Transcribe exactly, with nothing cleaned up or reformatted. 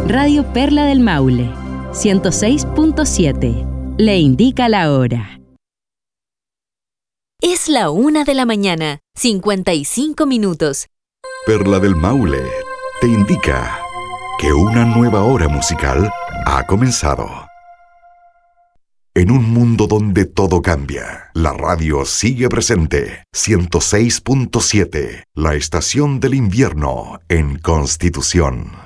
Radio Perla del Maule, ciento seis punto siete. Le indica la hora. Es la una de la mañana, cincuenta y cinco minutos. Perla del Maule te indica que una nueva hora musical ha comenzado. En un mundo donde todo cambia, la radio sigue presente. ciento seis punto siete, la estación del invierno en Constitución.